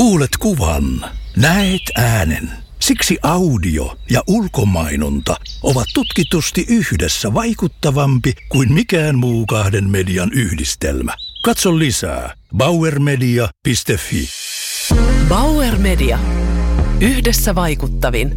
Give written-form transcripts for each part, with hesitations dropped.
Kuulet kuvan, näet äänen. Siksi audio ja ulkomainonta ovat tutkitusti yhdessä vaikuttavampi kuin mikään muu kahden median yhdistelmä. Katso lisää bauermedia.fi. Bauer Media. Yhdessä vaikuttavin.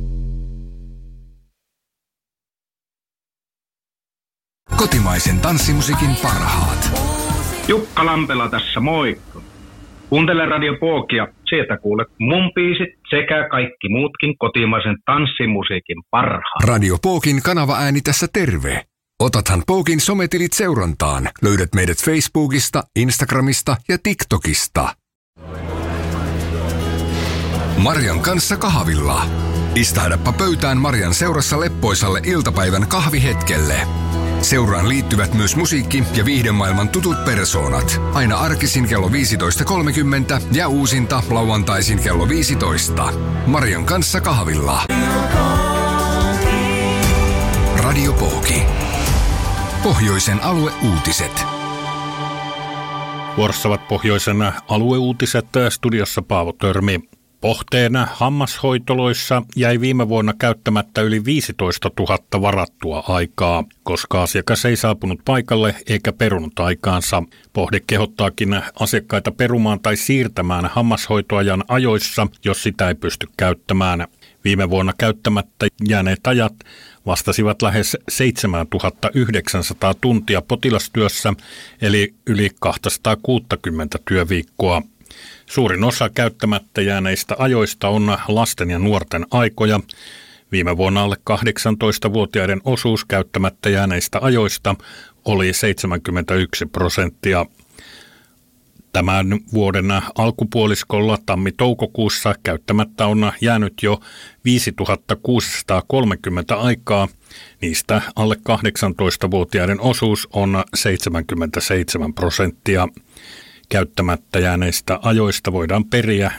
Kotimaisen tanssimusiikin parhaat. Jukka Lampela tässä, moikka. Kuuntele Radio Pookia, sieltä kuulet mun biisit sekä kaikki muutkin kotimaisen tanssimusiikin parhaat. Radio Pookin kanavaääni tässä terve. Otathan Pookin sometilit seurantaan. Löydät meidät Facebookista, Instagramista ja TikTokista. Marjan kanssa kahvilla. Istahdappa pöytään Marjan seurassa leppoisalle iltapäivän kahvihetkelle. Seuraan liittyvät myös musiikki- ja viihdemaailman tutut persoonat. Aina arkisin kello 15.30 ja uusinta lauantaisin kello 15. Marjan kanssa kahvilla. Radio Pooki. Pohjoisen alueuutiset. Vuorossa ovat pohjoisen alueuutiset, studiossa Paavo Törmi. Pohteen hammashoitoloissa jäi viime vuonna käyttämättä yli 15 000 varattua aikaa, koska asiakas ei saapunut paikalle eikä perunut aikaansa. Pohde kehottaakin asiakkaita perumaan tai siirtämään hammashoitoajan ajoissa, jos sitä ei pysty käyttämään. Viime vuonna käyttämättä jääneet ajat vastasivat lähes 7900 tuntia potilastyössä, eli yli 260 työviikkoa. Suurin osa käyttämättä jääneistä ajoista on lasten ja nuorten aikoja. Viime vuonna alle 18-vuotiaiden osuus käyttämättä jääneistä ajoista oli 71%. Tämän vuoden alkupuoliskolla tammi-toukokuussa käyttämättä on jäänyt jo 5630 aikaa. Niistä alle 18-vuotiaiden osuus on 77%. Käyttämättä jääneistä ajoista voidaan periä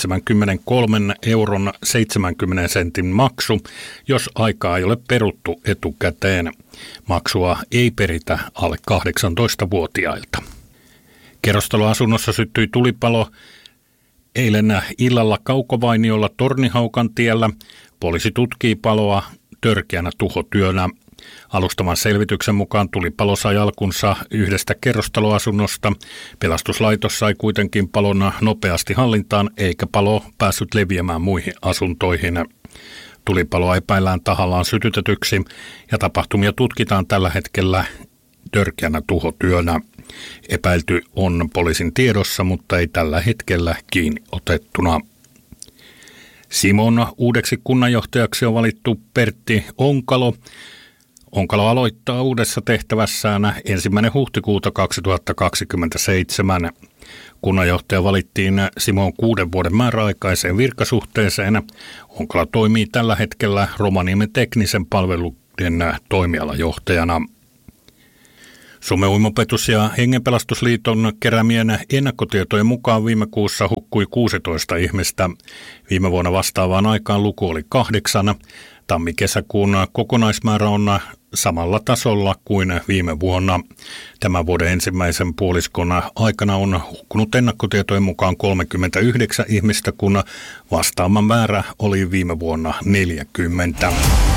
73,70 € maksu, jos aikaa ei ole peruttu etukäteen. Maksua ei peritä alle 18-vuotiailta. Kerrostaloasunnossa syttyi tulipalo eilen illalla Kaukovainiolla Tornihaukan tiellä. Poliisi tutkii paloa törkeänä tuhotyönä. Alustavan selvityksen mukaan tulipalo sai alkunsa yhdestä kerrostaloasunnosta. Pelastuslaitos sai kuitenkin palon nopeasti hallintaan, eikä palo päässyt leviämään muihin asuntoihin. Tulipaloa epäillään tahallaan sytytetyksi ja tapahtumia tutkitaan tällä hetkellä törkeänä tuhotyönä. Epäilty on poliisin tiedossa, mutta ei tällä hetkellä kiinni otettuna. Simon uudeksi kunnanjohtajaksi on valittu Pertti Onkalo. Onkalo aloittaa uudessa tehtävässään 1. huhtikuuta 2027. Kunnanjohtaja valittiin Simon 6 vuoden määräaikaiseen virkasuhteeseen. Onkalo toimii tällä hetkellä Rovaniemen teknisen palveluiden toimialajohtajana. Suomen Uimaopetus- ja Hengenpelastusliiton keräämien ennakkotietojen mukaan viime kuussa hukkui 16 ihmistä. Viime vuonna vastaavaan aikaan luku oli 8. Tammi-kesäkuun kokonaismäärä on samalla tasolla kuin viime vuonna. Tämän vuoden ensimmäisen puoliskon aikana on hukkunut ennakkotietojen mukaan 39 ihmistä, kun vastaavan määrä oli viime vuonna 40.